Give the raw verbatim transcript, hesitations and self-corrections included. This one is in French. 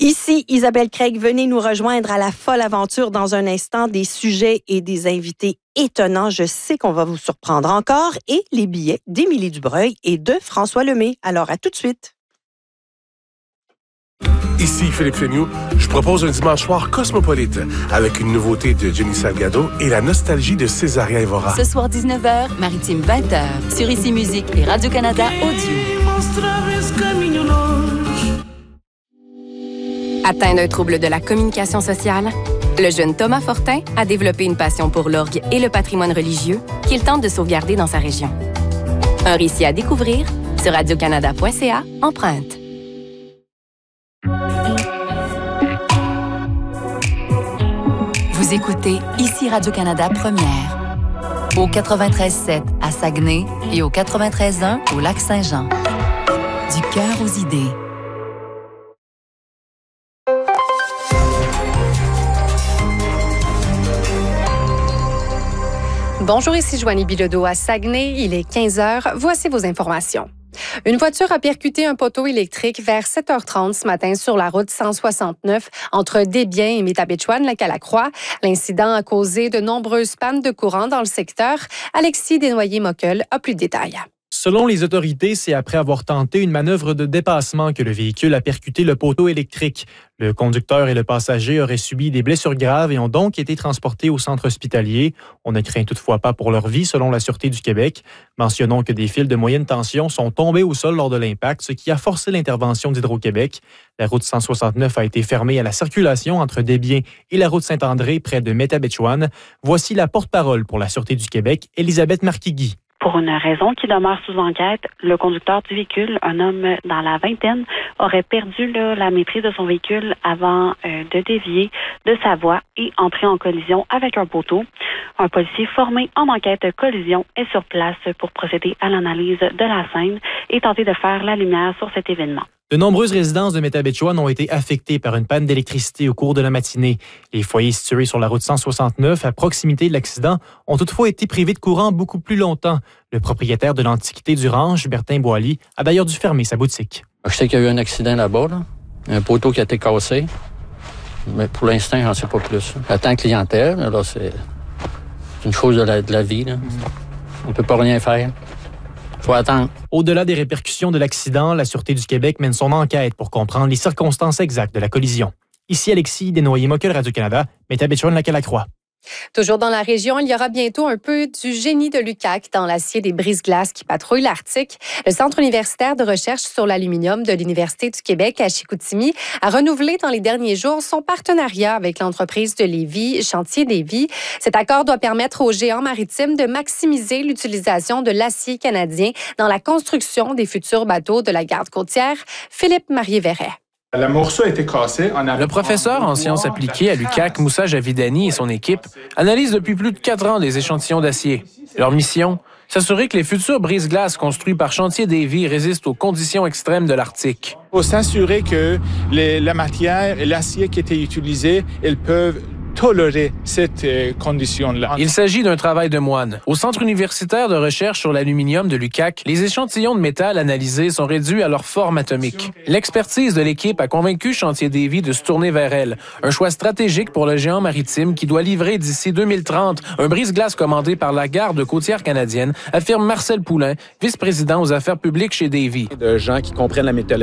Ici Isabelle Craig, venez nous rejoindre à la folle aventure dans un instant, des sujets et des invités étonnants. Je sais qu'on va vous surprendre encore et les billets d'Émilie Dubreuil et de François Lemay. Alors à tout de suite. Ici Philippe Féniou, je propose un dimanche soir cosmopolite avec une nouveauté de Jenny Salgado et la nostalgie de Césaria Evora. Ce soir dix-neuf heures, Maritime vingt heures, sur Ici Musique et Radio-Canada Audio. Atteint d'un trouble de la communication sociale, le jeune Thomas Fortin a développé une passion pour l'orgue et le patrimoine religieux qu'il tente de sauvegarder dans sa région. Un récit à découvrir sur radio-canada point c a, empreinte. Vous écoutez Ici Radio-Canada Première, au quatre-vingt-treize sept à Saguenay et au quatre-vingt-treize un au Lac-Saint-Jean. Du cœur aux idées. Bonjour, ici Joanie Bilodeau à Saguenay. Il est quinze heures. Voici vos informations. Une voiture a percuté un poteau électrique vers sept heures trente ce matin sur la route cent soixante-neuf entre Desbiens et Métabetchouan-Lacalacroix. L'incident a causé de nombreuses pannes de courant dans le secteur. Alexis Desnoyers-Mockel a plus de détails. Selon les autorités, c'est après avoir tenté une manœuvre de dépassement que le véhicule a percuté le poteau électrique. Le conducteur et le passager auraient subi des blessures graves et ont donc été transportés au centre hospitalier. On ne craint toutefois pas pour leur vie, selon la Sûreté du Québec. Mentionnons que des fils de moyenne tension sont tombés au sol lors de l'impact, ce qui a forcé l'intervention d'Hydro-Québec. La route cent soixante-neuf a été fermée à la circulation entre Desbiens et la route Saint-André, près de Métabetchouan. Voici la porte-parole pour la Sûreté du Québec, Elisabeth Marquigui. Pour une raison qui demeure sous enquête, le conducteur du véhicule, un homme dans la vingtaine, aurait perdu là, la maîtrise de son véhicule avant euh, de dévier de sa voie et entrer en collision avec un poteau. Un policier formé en enquête collision est sur place pour procéder à l'analyse de la scène et tenter de faire la lumière sur cet événement. De nombreuses résidences de Métabetchouan ont été affectées par une panne d'électricité au cours de la matinée. Les foyers situés sur la route cent soixante-neuf, à proximité de l'accident, ont toutefois été privés de courant beaucoup plus longtemps. Le propriétaire de l'Antiquité du Range, Bertin Boily, a d'ailleurs dû fermer sa boutique. Je sais qu'il y a eu un accident là-bas, là. Un poteau qui a été cassé. Mais pour l'instant, j'en sais pas plus. J'attends clientèle, là, c'est une chose de la, de la vie, là. On peut pas rien faire. Faut attendre. Au-delà des répercussions de l'accident, la Sûreté du Québec mène son enquête pour comprendre les circonstances exactes de la collision. Ici Alexis Desnoyers-Mockel, Radio-Canada, Métabetchouan-Lacalacroix. Toujours dans la région, il y aura bientôt un peu du génie de l'U Q A C dans l'acier des brise-glaces qui patrouillent l'Arctique. Le Centre universitaire de recherche sur l'aluminium de l'Université du Québec à Chicoutimi a renouvelé dans les derniers jours son partenariat avec l'entreprise de Lévis, Chantier Lévis. Cet accord doit permettre aux géants maritimes de maximiser l'utilisation de l'acier canadien dans la construction des futurs bateaux de la garde côtière. Philippe Marié-Verret. Le morceau a été cassé. On a... Le professeur en sciences appliquées à l'U Q A C, Moussa Javidani et son équipe analysent depuis plus de quatre ans des échantillons d'acier. Leur mission, s'assurer que les futurs brise-glaces construits par Chantier Lévis résistent aux conditions extrêmes de l'Arctique. Il faut s'assurer que les, la matière et l'acier qui étaient utilisés, ils peuvent tolérer cette euh, condition-là. Il s'agit d'un travail de moine. Au Centre universitaire de recherche sur l'aluminium de l'U Q A C, les échantillons de métal analysés sont réduits à leur forme atomique. L'expertise de l'équipe a convaincu Chantier Lévis de se tourner vers elle. Un choix stratégique pour le géant maritime qui doit livrer d'ici deux mille trente un brise-glace commandé par la garde côtière canadienne, affirme Marcel Poulain, vice-président aux affaires publiques chez Lévis. De gens qui comprennent la métallurgie